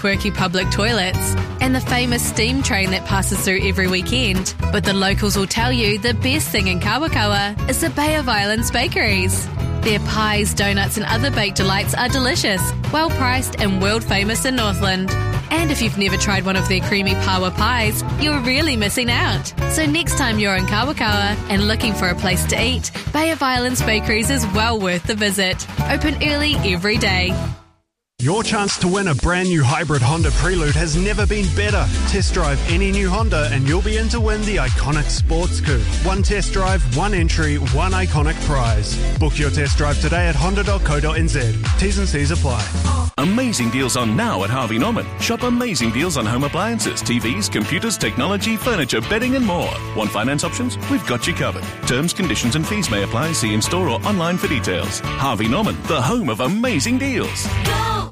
quirky public toilets, and the famous steam train that passes through every weekend. But the locals will tell you the best thing in Kawakawa is the Bay of Islands bakeries. Their pies, donuts and other baked delights are delicious, well priced and world famous in Northland. And if you've never tried one of their creamy pawa pies, you're really missing out. So next time you're in Kawakawa and looking for a place to eat, Bay of Islands Bakeries is well worth the visit. Open early every day. Your chance to win a brand new hybrid Honda Prelude has never been better. Test drive any new Honda and you'll be in to win the iconic sports coupe. One test drive, one entry, one iconic prize. Book your test drive today at honda.co.nz. T's and C's apply. Amazing deals on now at Harvey Norman. Shop amazing deals on home appliances, TVs, computers, technology, furniture, bedding and more. Want finance options? We've got you covered. Terms, conditions and fees may apply. See in store or online for details. Harvey Norman, the home of amazing deals. Go!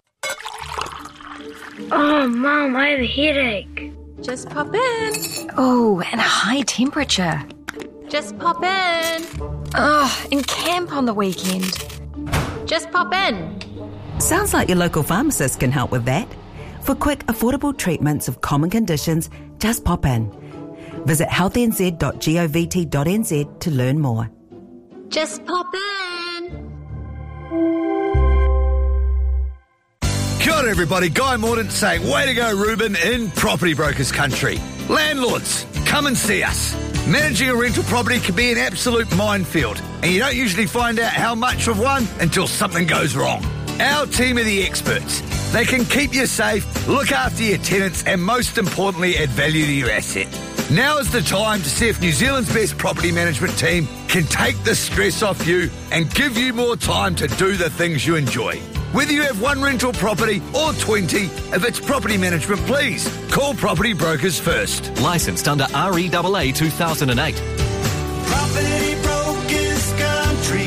Oh, Mum, I have a headache. Just pop in. Oh, and a high temperature. Just pop in. Oh, and camp on the weekend. Just pop in. Sounds like your local pharmacist can help with that. For quick, affordable treatments of common conditions, just pop in. Visit healthnz.govt.nz to learn more. Just pop in. Kia ora everybody, Guy Mordaunt saying, way to go Ruben in Property Brokers Country. Landlords, come and see us. Managing a rental property can be an absolute minefield, and you don't usually find out how much of one until something goes wrong. Our team are the experts. They can keep you safe, look after your tenants, and most importantly, add value to your asset. Now is the time to see if New Zealand's best property management team can take the stress off you and give you more time to do the things you enjoy. Whether you have one rental property or 20, if it's property management, please call Property Brokers first. Licensed under REAA 2008. Property Brokers Country.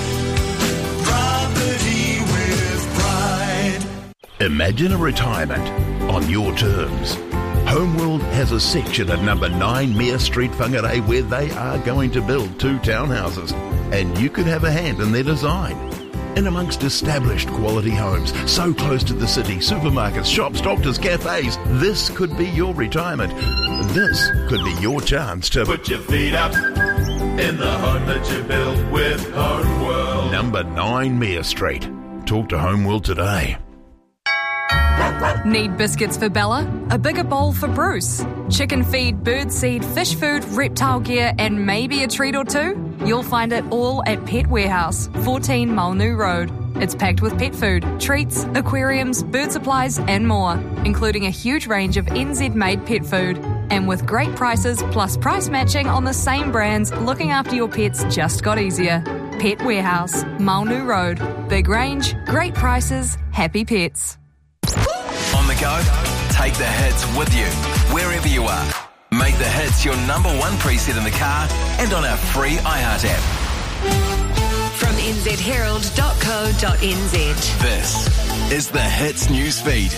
Property with pride. Imagine a retirement on your terms. Homeworld has a section at number 9 Mare Street, Whangarei, where they are going to build 2 townhouses, and you could have a hand in their design. In amongst established quality homes, so close to the city, supermarkets, shops, doctors, cafes, this could be your retirement. This could be your chance to put your feet up in the home that you built with Homeworld. Number 9 Mare Street. Talk to Homeworld today. Need biscuits for Bella? A bigger bowl for Bruce? Chicken feed, bird seed, fish food, reptile gear, and maybe a treat or two? You'll find it all at Pet Warehouse, 14 Maunu Road. It's packed with pet food, treats, aquariums, bird supplies, and more, including a huge range of NZ-made pet food. And with great prices plus price matching on the same brands, looking after your pets just got easier. Pet Warehouse, Maunu Road. Big range, great prices, happy pets. On the go? Take the hits with you, wherever you are. Make the hits your number one preset in the car and on our free iHeart app. From nzherald.co.nz. This is the Hits Newsfeed.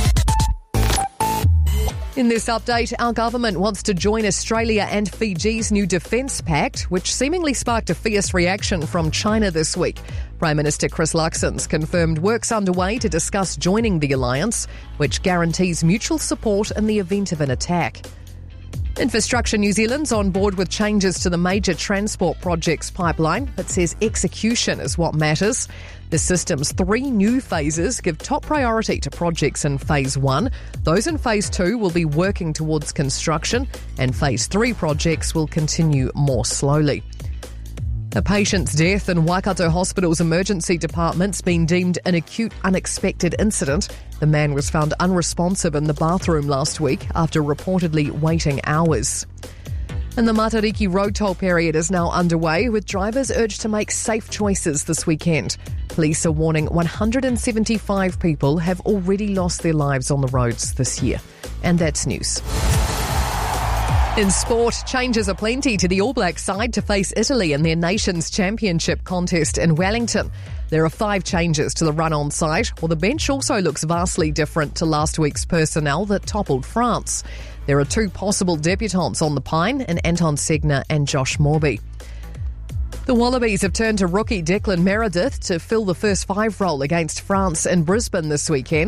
In this update, our government wants to join Australia and Fiji's new defence pact, which seemingly sparked a fierce reaction from China this week. Prime Minister Chris Luxon's confirmed work's underway to discuss joining the alliance, which guarantees mutual support in the event of an attack. Infrastructure New Zealand's on board with changes to the major transport projects pipeline, but says execution is what matters. The system's 3 new phases give top priority to projects in Phase 1. Those in Phase 2 will be working towards construction, and Phase 3 projects will continue more slowly. A patient's death in Waikato Hospital's emergency department's been deemed an acute unexpected incident. The man was found unresponsive in the bathroom last week after reportedly waiting hours. And the Matariki road toll period is now underway, with drivers urged to make safe choices this weekend. Police are warning 175 people have already lost their lives on the roads this year. And that's news. In sport, changes are plenty to the All Blacks side to face Italy in their Nations Championship contest in Wellington. There are 5 changes to the run-on side, while the bench also looks vastly different to last week's personnel that toppled France. There are 2 possible debutants on the pine in Anton Segner and Josh Morby. The Wallabies have turned to rookie Declan Meredith to fill the first 5 role against France in Brisbane this weekend.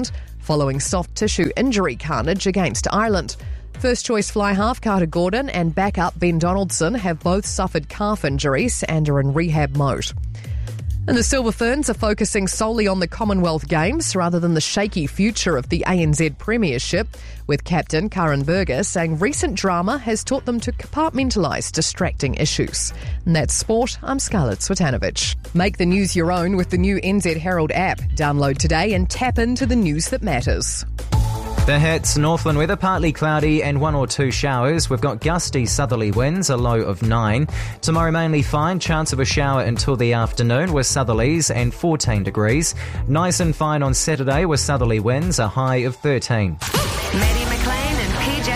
following soft tissue injury carnage against Ireland. First choice fly half Carter Gordon and backup Ben Donaldson have both suffered calf injuries and are in rehab mode. And the Silver Ferns are focusing solely on the Commonwealth Games rather than the shaky future of the ANZ Premiership, with captain Karen Berger saying recent drama has taught them to compartmentalise distracting issues. And that's sport. I'm Scarlett Swetanovic. Make the news your own with the new NZ Herald app. Download today and tap into the news that matters. The hits, Northland weather, partly cloudy and 1 or 2 showers. We've got gusty southerly winds, a low of 9. Tomorrow mainly fine, chance of a shower until the afternoon with southerlies and 14 degrees. Nice and fine on Saturday with southerly winds, a high of 13. Maddie McLean and PJ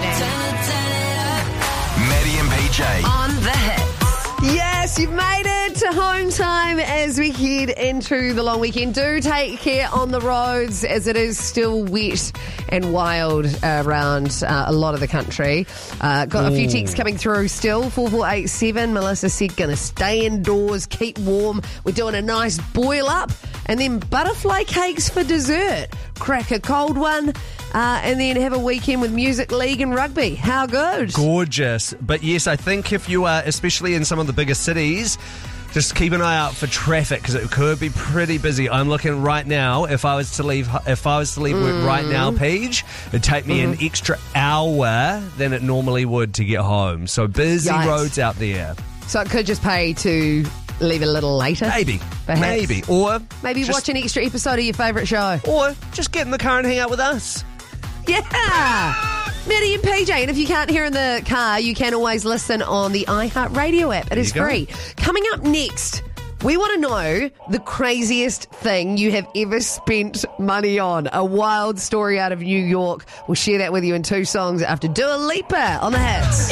Harding. Maddie and PJ. On the hits. Yes, you've made it to home time as we head into the long weekend. Do take care on the roads as it is still wet and wild around a lot of the country. Got a few texts coming through still. 4487, Melissa said, gonna stay indoors, keep warm. We're doing a nice boil up and then butterfly cakes for dessert. Crack a cold one. And then have a weekend with music, league and rugby. How good? Gorgeous. But yes, I think if you are, especially in some of the bigger cities, just keep an eye out for traffic because it could be pretty busy. I'm looking right now. If I was to leave work right now, Paige, it'd take me an extra hour than it normally would to get home. So busy roads out there. So it could just pay to leave a little later? Maybe. Perhaps. Maybe. Or maybe watch an extra episode of your favourite show. Or just get in the car and hang out with us. Yeah! Maddie and PJ, and if you can't hear in the car, you can always listen on the iHeartRadio app. It is free. Coming up next, we want to know the craziest thing you have ever spent money on. A wild story out of New York. We'll share that with you in 2 songs after Dua Lipa on the hits.